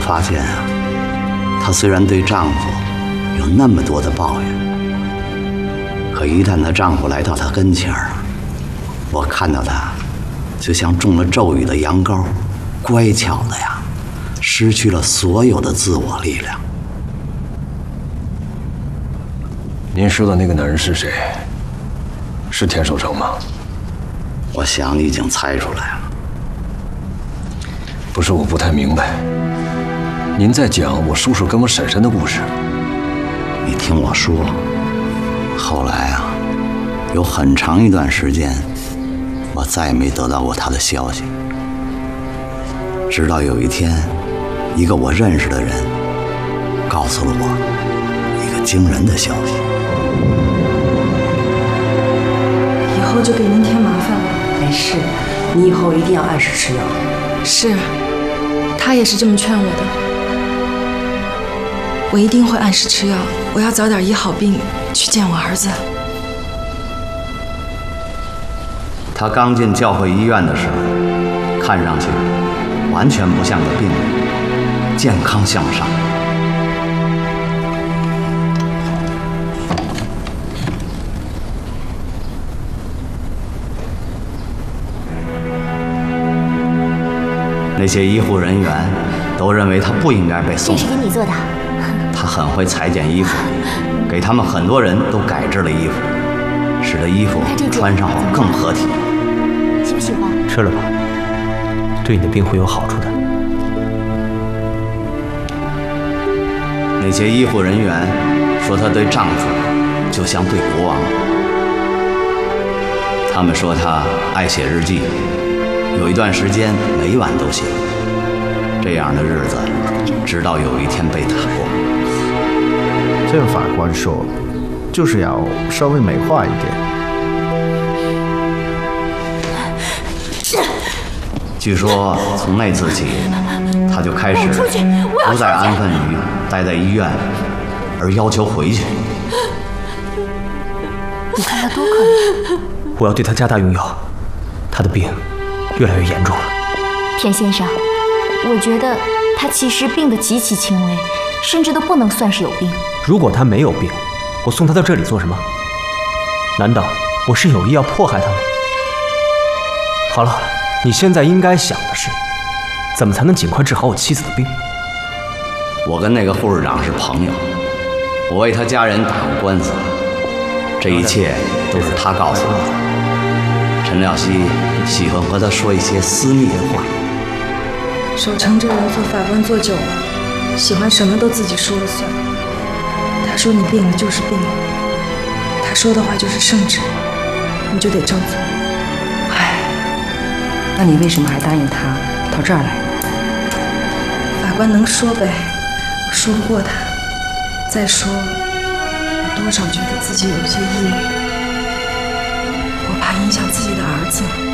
发现啊，她虽然对丈夫有那么多的抱怨，可一旦她丈夫来到她跟前儿，我看到她就像中了咒语的羊羔，乖巧的呀，失去了所有的自我力量。 您说的那个男人是谁？是田守成吗？ 我想你已经猜出来了。 不是，我不太明白。您在讲我叔叔跟我婶婶的故事。 你听我说，后来啊，有很长一段时间，我再也没得到过他的消息。直到有一天，一个我认识的人告诉了我一个惊人的消息。 以后就给您添麻烦了。 没事，你以后一定要按时吃药。 是，他也是这么劝我的。我一定会按时吃药，我要早点医好病，去见我儿子。 他刚进教会医院的时候，看上去完全不像个病人，健康向上。那些医护人员都认为他不应该被送来。 这是给你做的。 他很会裁剪衣服，给他们很多人都改制了衣服，使得衣服穿上后更合体。 喜不喜欢？ 吃了吧，对你的病会有好处的。 那些医护人员说她对丈夫就像对国王。他们说她爱写日记，有一段时间每晚都写。这样的日子，直到有一天被打破。 这个法官说，就是要稍微美化一点。 据说从那次起，他就开始不再安分于待在医院，而要求回去。 你看他多可怜。 我要对他加大用药，他的病越来越严重了。 田先生，我觉得他其实病得极其轻微，甚至都不能算是有病。 如果他没有病，我送他到这里做什么？难道我是有意要迫害他吗？好了，你现在应该想的是，怎么才能尽快治好我妻子的病？ 我跟那个护士长是朋友，我为他家人打过官司，这一切都是他告诉我的。陈廖希喜欢和他说一些私密的话。 守成这人做法官做久了，喜欢什么都自己说了算。他说你病了就是病了，他说的话就是圣旨，你就得照做。 唉，那你为什么还答应他到这儿来呢？ 法官能说呗，我说不过他。再说，我多少觉得自己有些抑郁，我怕影响自己的儿子。